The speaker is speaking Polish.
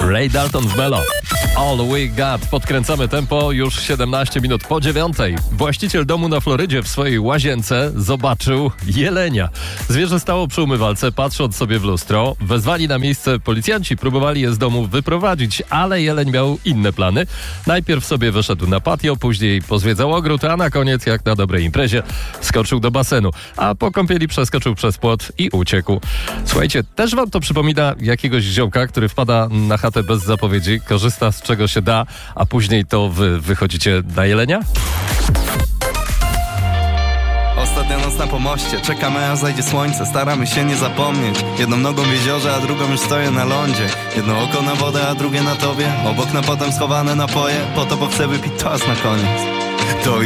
Ray Dalton w Melo. All we got. Podkręcamy tempo, już 17 minut po 9:00. Właściciel domu na Florydzie w swojej łazience zobaczył jelenia. Zwierzę stało przy umywalce, patrząc sobie w lustro. Wezwali na miejsce policjanci, próbowali je z domu wyprowadzić, ale jeleń miał inne plany. Najpierw sobie wyszedł na patio, później pozwiedzał ogród, a na koniec, jak na dobrej imprezie, skoczył do basenu. A po kąpieli przeskoczył przez płot i uciekł. Słuchajcie, też wam to przypomina jakiegoś ziołka, który wpada na chatę bez zapowiedzi, korzysta z czego się da, a później to wy wychodzicie na jelenia? Ostatnia noc na pomoście, czekamy aż zajdzie słońce. Staramy się nie zapomnieć. Jedną nogą w jeziorze, a drugą już stoję na lądzie. Jedno oko na wodę, a drugie na tobie. Obok na potem schowane napoje. Po to, bo chcę wypić toast na koniec. To